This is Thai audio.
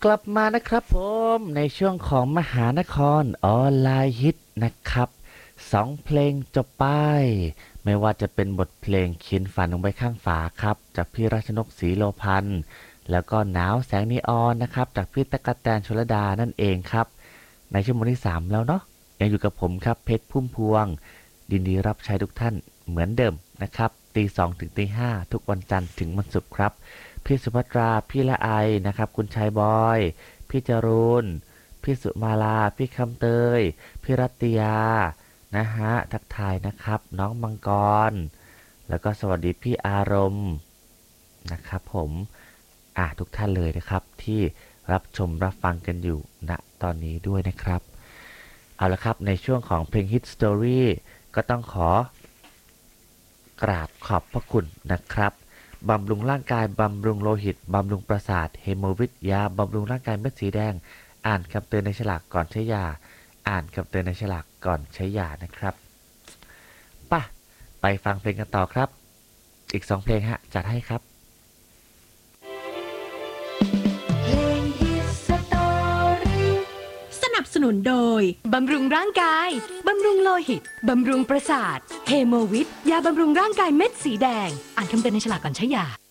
กลับมานะครับผมในช่วงของมหานครออนไลน์ฮิตนะครับ2 เพลงจบไปไม่ว่าจะเป็นบทเพลงเขียนฝันลงไปข้างฝาครับจากพี่รัชนกศรีโลพันธ์แล้วก็หนาวแสงนีออนนะครับจากพี่ตั๊กแตนชลดานั่นเองครับในชั่วโมงที่3แล้วเนาะยังอยู่กับผมครับเพชรพุ่มพวงยินดีรับใช้ทุกท่านเหมือนเดิมนะครับตี 2ถึงตี 5ทุกวันจันทร์ถึงวันศุกร์ครับพี่สุภัตราพี่ละไอนะครับคุณชายบอยพี่จรูนพี่สุมาลาพี่คำเตยพี่รัตติยานะฮะทักทายนะครับน้องมังกรแล้วก็สวัสดีพี่อารมณ์นะครับผมทุกท่านเลยนะครับที่รับชมรับฟังกันอยู่ณตอนนี้ด้วยนะครับเอาละครับในช่วงของเพลง Hit Story ก็ต้องขอกราบขอบพระคุณนะครับบำรุงร่างกายบำรุงโลหิตบำรุงประสาทเฮโมวิทยาบำรุงร่างกายเม็ดสีแดงอ่านคำเตือนในฉลากก่อนใช้ยาอ่านคำเตือนในฉลากก่อนใช้ยานะครับป่ะไปฟังเพลงกันต่อครับอีก2 เพลงฮะจัดให้ครับเพลง Hit Story สนับสนุนโดย บำรุงร่างกาย บำรุงโลหิต บำรุงประสาท เฮโมวิทยาบำรุงร่างกายเม็ดสีแดง อ่านคำเตือนในฉลากก่อนใช้ยา